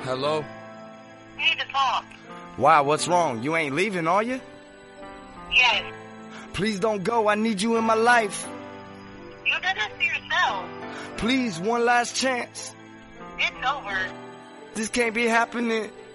Hello? We need to talk. Why? What's wrong? You ain't leaving, are you? Yes. Please don't go. I need you in my life. You did this to yourself. Please, one last chance. It's over. This can't be happening.